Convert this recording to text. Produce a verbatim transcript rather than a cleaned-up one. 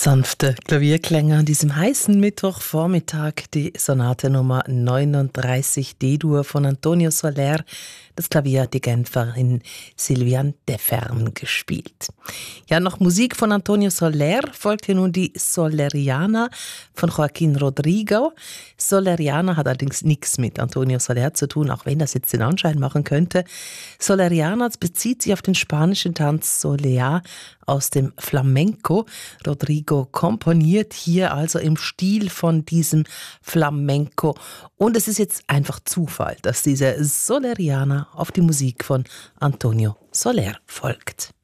Sanfte Klavierklänge an diesem heißen Mittwochvormittag, die Sonate Nummer neununddreißig D-Dur von Antonio Soler, das Klavier die Genferin Sylviane Defferm gespielt. Ja, noch Musik von Antonio Soler, folgt hier nun die Soleriana von Joaquín Rodrigo. Soleriana hat allerdings nichts mit Antonio Soler zu tun, auch wenn das jetzt den Anschein machen könnte. Soleriana bezieht sich auf den spanischen Tanz Soleá aus dem Flamenco. Rodrigo komponiert hier also im Stil von diesem Flamenco. Und es ist jetzt einfach Zufall, dass diese Soleriana auf die Musik von Antonio Soler folgt.